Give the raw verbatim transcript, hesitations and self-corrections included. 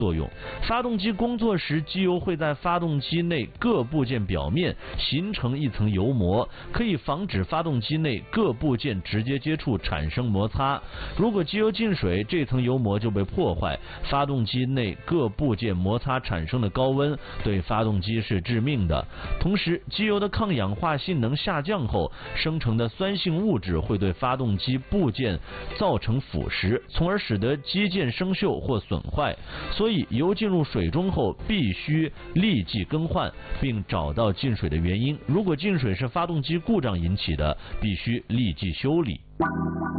作用。发动机工作时，机油会在发动机内各部件表面形成一层油膜，可以防止发动机内各部件直接接触产生摩擦。如果机油进水，这层油膜就被破坏，发动机内各部件摩擦产生的高温对发动机是致命的。同时，机油的抗氧化性能下降后，生成的酸性物质会对发动机部件造成腐蚀，从而使得机件生锈或损坏。所以油进入水中后必须立即更换，并找到进水的原因。如果进水是发动机故障引起的，必须立即修理。